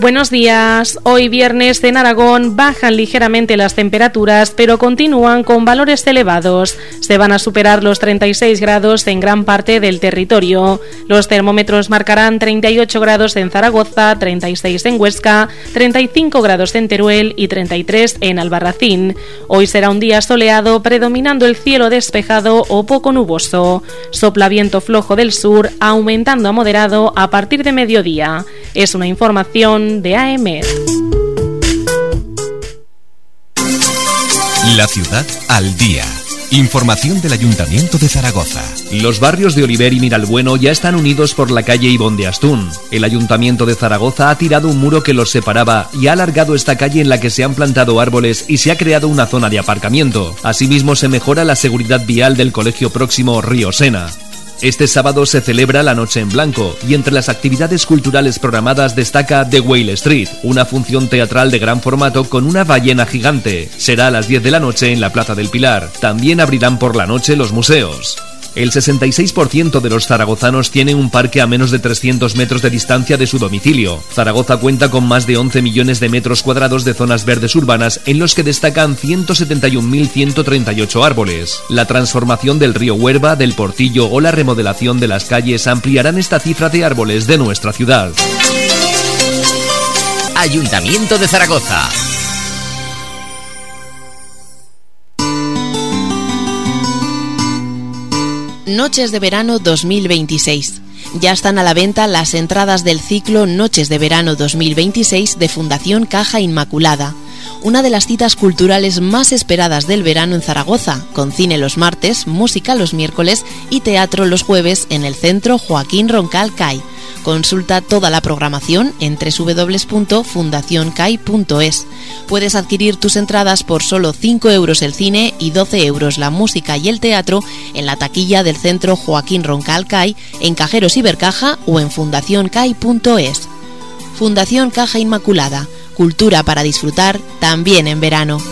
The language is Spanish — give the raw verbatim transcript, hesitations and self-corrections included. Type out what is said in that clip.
Buenos días. Hoy viernes en Aragón bajan ligeramente las temperaturas, pero continúan con valores elevados. Se van a superar los treinta y seis grados en gran parte del territorio. Los termómetros marcarán treinta y ocho grados en Zaragoza, treinta y seis en Huesca, treinta y cinco grados en Teruel y treinta y tres en Albarracín. Hoy será un día soleado, predominando el cielo despejado o poco nuboso. Sopla viento flojo del sur, aumentando a moderado a partir de mediodía. Es una información de A E M E D. La ciudad al día. Información del Ayuntamiento de Zaragoza. Los barrios de Oliver y Miralbueno ya están unidos por la calle Ibón de Astún. El Ayuntamiento de Zaragoza ha tirado un muro que los separaba y ha alargado esta calle en la que se han plantado árboles y se ha creado una zona de aparcamiento. Asimismo, se mejora la seguridad vial del colegio próximo Río Sena. Este sábado se celebra la Noche en Blanco y entre las actividades culturales programadas destaca The Whale Street, una función teatral de gran formato con una ballena gigante. Será a las diez de la noche en la Plaza del Pilar. También abrirán por la noche los museos. El sesenta y seis por ciento de los zaragozanos tienen un parque a menos de trescientos metros de distancia de su domicilio. Zaragoza cuenta con más de once millones de metros cuadrados de zonas verdes urbanas, en los que destacan ciento setenta y un mil ciento treinta y ocho árboles. La transformación del río Huerva, del Portillo o la remodelación de las calles ampliarán esta cifra de árboles de nuestra ciudad. Ayuntamiento de Zaragoza. Noches de Verano dos mil veintiséis. Ya están a la venta las entradas del ciclo Noches de Verano dos mil veintiséis de Fundación Caja Inmaculada, una de las citas culturales más esperadas del verano en Zaragoza, con cine los martes, música los miércoles y teatro los jueves en el Centro Joaquín Roncal C A I. Consulta toda la programación en doble u doble u doble u punto fundación cai punto es. Puedes adquirir tus entradas por solo cinco euros el cine y doce euros la música y el teatro en la taquilla del Centro Joaquín Roncal C A I, en Cajeros Ibercaja o en fundación cai punto es. Fundación Caja Inmaculada, cultura para disfrutar también en verano.